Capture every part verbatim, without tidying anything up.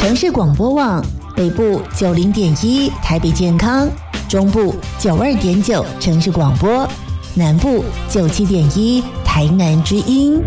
城市广播网北部九零点一台北健康，中部九二点九城市广播，南部九七点一台南之音。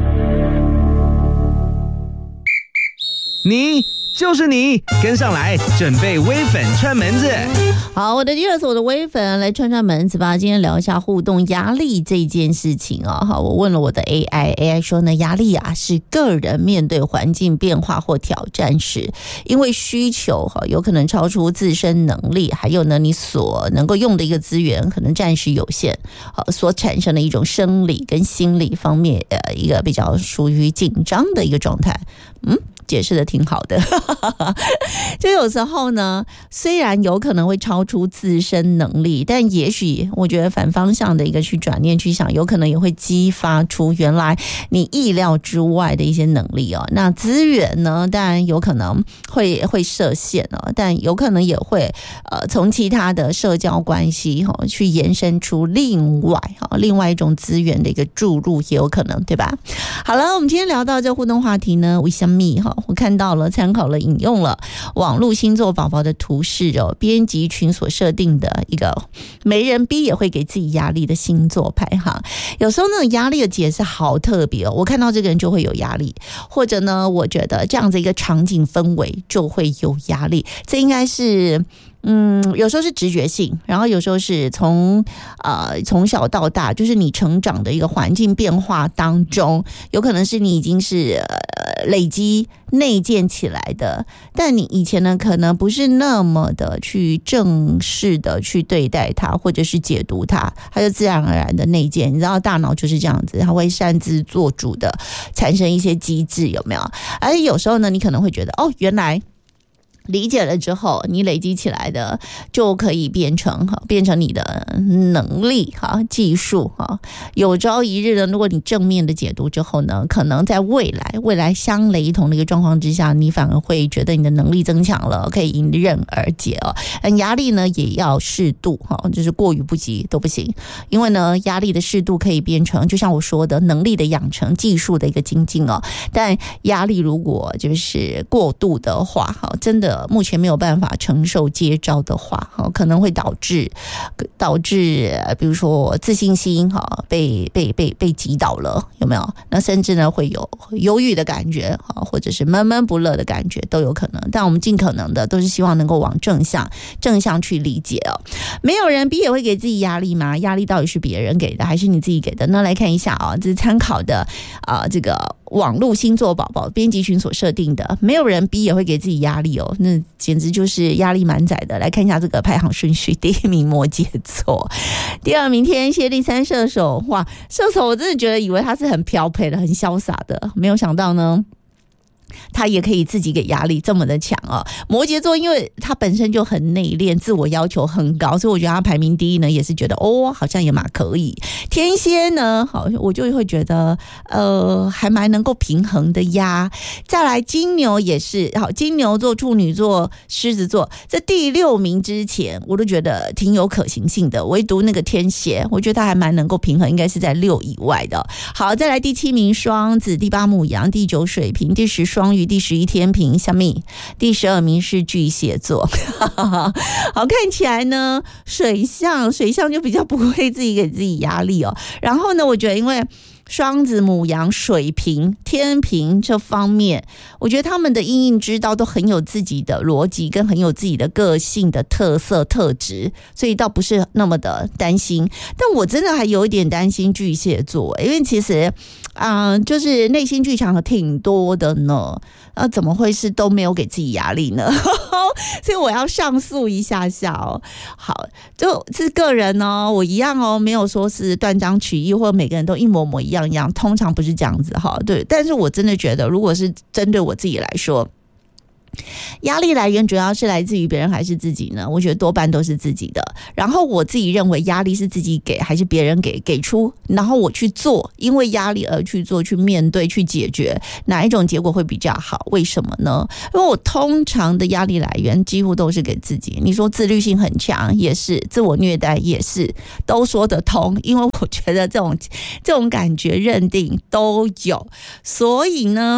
你就是你，跟上来，准备微粉串门子。 好，我的第二次我的微粉来串串门子吧。今天聊一下互动压力这件事情啊。好，我问了我的 A I，A I 说呢，压力啊是个人面对环境变化或挑战时，因为需求哈有可能超出自身能力，还有呢你所能够用的一个资源可能暂时有限，好所产生的一种生理跟心理方面呃一个比较属于紧张的一个状态。嗯。解释的挺好的就有时候呢虽然有可能会超出自身能力，但也许我觉得反方向的一个去转念去想，有可能也会激发出原来你意料之外的一些能力哦。那资源呢当然有可能会会设限哦，但有可能也会呃从其他的社交关系哦去延伸出另外哦另外一种资源的一个注入，也有可能，对吧？好了，我们今天聊到这互动话题呢，为什么哈？我看到了，参考了，引用了网络星座宝宝的图示哦，编辑群所设定的一个没人逼也会给自己压力的星座排行。有时候那种压力的解释好特别哦，我看到这个人就会有压力，或者呢，我觉得这样子一个场景氛围就会有压力，这应该是。嗯，有时候是直觉性，然后有时候是从呃从小到大，就是你成长的一个环境变化当中，有可能是你已经是呃累积内建起来的，但你以前呢可能不是那么的去正式的去对待它，或者是解读它，它就自然而然的内建。你知道大脑就是这样子，它会擅自做主的产生一些机制，有没有？而且有时候呢，你可能会觉得哦，原来。理解了之后，你累积起来的就可以变成变成你的能力哈，技术哈。有朝一日呢，如果你正面的解读之后呢，可能在未来未来相雷同的一个状况之下，你反而会觉得你的能力增强了，可以迎刃而解哦。但压力呢也要适度哈，就是过于不及都不行。因为呢，压力的适度可以变成，就像我说的，能力的养成、技术的一个精进哦。但压力如果就是过度的话，哈，真的。目前没有办法承受接招的话，可能会导致导致比如说自信心哈被被被被击倒了，有没有？那甚至呢会有忧郁的感觉，或者是闷闷不乐的感觉都有可能。但我们尽可能的都是希望能够往正向正向去理解哦。没有人逼也会给自己压力吗？压力到底是别人给的还是你自己给的？那来看一下啊，这是参考的啊、呃、这个网络星座宝宝编辑群所设定的，没有人逼也会给自己压力哦。那简直就是压力满载的。来看一下这个排行顺序，第一名摩羯座，第二名天蝎，第三射手。哇，射手我真的觉得以为他是很飘配的很潇洒的，没有想到呢他也可以自己给压力这么的强哦。摩羯座因为他本身就很内敛，自我要求很高，所以我觉得他排名第一呢，也是觉得哦好像也蛮可以。天蝎呢，好我就会觉得呃还蛮能够平衡的呀。再来金牛也是，好金牛座、处女座、狮子座，这第六名之前我都觉得挺有可行性的，唯独那个天蝎，我觉得他还蛮能够平衡，应该是在六以外的。好，再来第七名双子，第八牡羊，第九水瓶，第十双鱼，第十一天秤，下面第十二名是巨蟹座。好，看起来呢水象水象就比较不会自己给自己压力哦。然后呢我觉得因为双子、牡羊、水瓶、天秤这方面，我觉得他们的因应之道都很有自己的逻辑，跟很有自己的个性的特色特质，所以倒不是那么的担心。但我真的还有一点担心巨蟹座，因为其实啊、呃，就是内心剧场挺多的呢，那、啊、怎么会是都没有给自己压力呢？所以我要上诉一下下哦。好，就是个人哦，我一样哦，没有说是断章取义，或每个人都一模模一样一样，通常不是这样子哈。对，但是我真的觉得，如果是针对我自己来说，压力来源主要是来自于别人还是自己呢？我觉得多半都是自己的。然后我自己认为压力是自己给还是别人给给出，然后我去做，因为压力而去做，去面对，去解决，哪一种结果会比较好？为什么呢？因为我通常的压力来源几乎都是给自己。你说自律性很强也是，自我虐待也是，都说得通。因为我觉得这种这种感觉认定都有，所以呢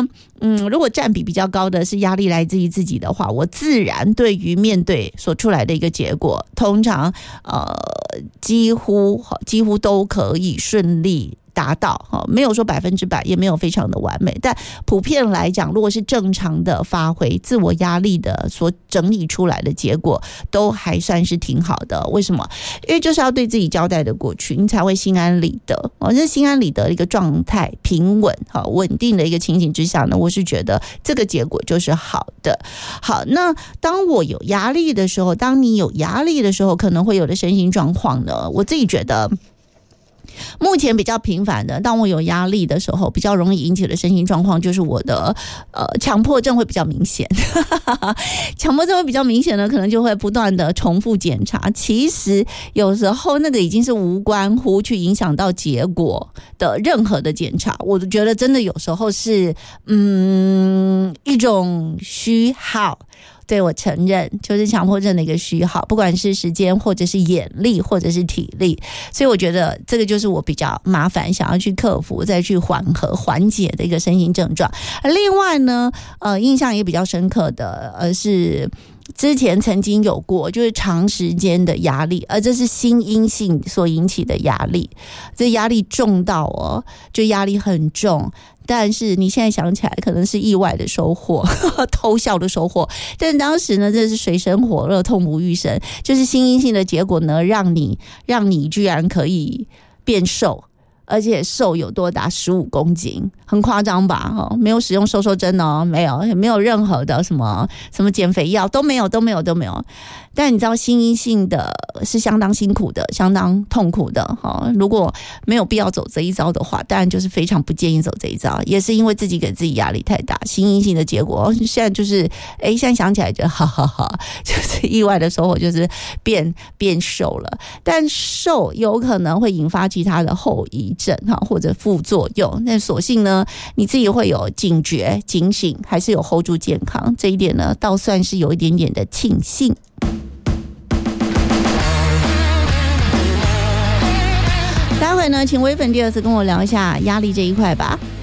嗯，如果占比比较高的是压力来自于自己的话，我自然对于面对所出来的一个结果，通常呃几乎几乎都可以顺利达到，没有说百分之百，也没有非常的完美，但普遍来讲，如果是正常的发挥，自我压力的所整理出来的结果都还算是挺好的。为什么？因为就是要对自己交代的过去，你才会心安理得。哦，这心安理得的一个状态，平稳稳定的一个情形之下呢，我是觉得这个结果就是好的。好，那当我有压力的时候，当你有压力的时候，可能会有的身心状况呢，我自己觉得目前比较频繁的，当我有压力的时候，比较容易引起的身心状况就是我的呃强迫症会比较明显。强迫症会比较明显呢，可能就会不断的重复检查。其实有时候那个已经是无关乎去影响到结果的任何的检查，我觉得真的有时候是嗯一种虚耗。对，我承认就是强迫症的一个虚耗，不管是时间或者是眼力或者是体力，所以我觉得这个就是我比较麻烦想要去克服再去缓和缓解的一个身心症状。另外呢呃，印象也比较深刻的呃是之前曾经有过就是长时间的压力，而这是心因性所引起的压力，这压力重到哦，就压力很重，但是你现在想起来可能是意外的收获，偷笑的收获，但当时呢这是水深火热痛不欲生，就是心因性的结果呢让你让你居然可以变瘦，而且瘦有多达十五公斤，很夸张吧？哦，没有使用瘦瘦针哦，没有，也没有任何的什么什么减肥药，都没有，都没有，都没有。但你知道，心因性的是相当辛苦的，相当痛苦的。哈，如果没有必要走这一招的话，当然就是非常不建议走这一招。也是因为自己给自己压力太大，心因性的结果，现在就是，哎，现在想起来就哈哈哈，就是意外的收获，就是变变瘦了。但瘦有可能会引发其他的后遗症哈，或者副作用。那所幸呢，你自己会有警觉、警醒，还是有 hold 住健康，这一点呢，倒算是有一点点的庆幸。待会呢，请微粉第二次跟我聊一下压力这一块吧。